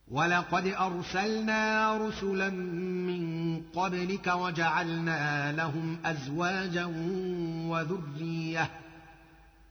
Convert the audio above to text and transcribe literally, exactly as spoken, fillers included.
ولقد أرسلنا رسلا من قبلك وجعلنا لهم أزواجا وذرية